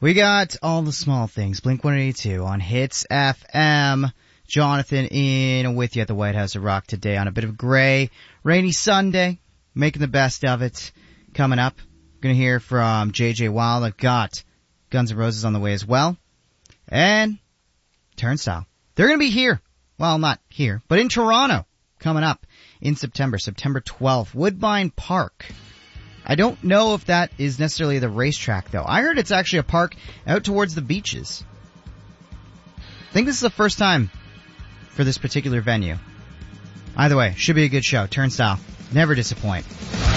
We got all the small things. Blink-182 on Hits FM. Jonathan in with you at the White House of Rock today on a bit of a gray, rainy Sunday. Making the best of it. Coming up, we're going to hear from J.J. Wild. I've got Guns N' Roses on the way as well. And Turnstile. They're going to be here. Well, not here, but in Toronto. Coming up in September 12th. Woodbine Park. I don't know if that is necessarily the racetrack, though. I heard it's actually a park out towards the beaches. I think this is the first time for this particular venue. Either way, should be a good show. Turnstile. Never disappoint.